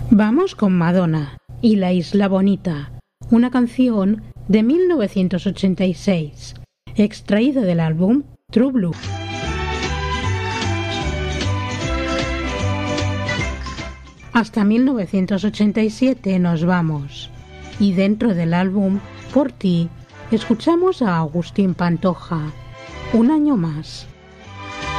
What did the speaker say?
Vamos con Madonna y La Isla Bonita, una canción de 1986, extraída del álbum True Blue. Hasta 1987 nos vamos, y dentro del álbum Por ti escuchamos a Agustín Pantoja, Un año más.